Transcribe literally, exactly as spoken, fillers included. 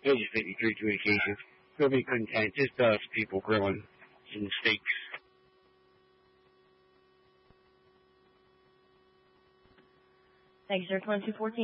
Ages fifty-three communications. It'll be content, just us people grilling some steaks. Thanks, sir. twenty-two fourteen.